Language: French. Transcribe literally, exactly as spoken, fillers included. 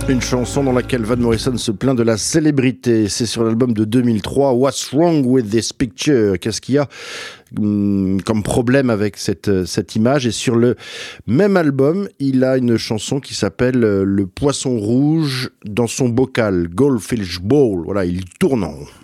Une chanson dans laquelle Van Morrison se plaint de la célébrité. C'est sur l'album de deux mille trois, What's Wrong with This Picture? Qu'est-ce qu'il y a hum, comme problème avec cette, cette image? Et sur le même album, il a une chanson qui s'appelle Le poisson rouge dans son bocal, Goldfish Bowl. Voilà, il tourne en rond.